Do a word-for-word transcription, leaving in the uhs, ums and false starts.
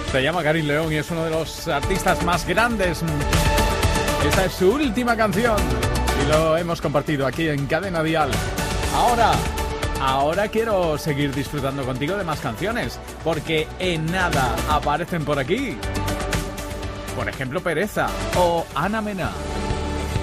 Se llama Karin León y es uno de los artistas más grandes. Esta es su última canción y lo hemos compartido aquí en Cadena Dial. Ahora, ahora quiero seguir disfrutando contigo de más canciones, porque en nada aparecen por aquí. Por ejemplo, Pereza o Ana Mena.